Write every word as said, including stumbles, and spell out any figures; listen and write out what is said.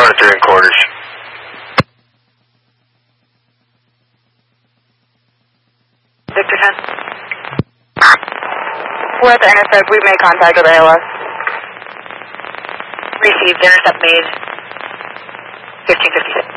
one three and quarters. Victor ten. We're at the intercept. We've made contact with A L S. Received. Intercept made. fifteen fifty-six.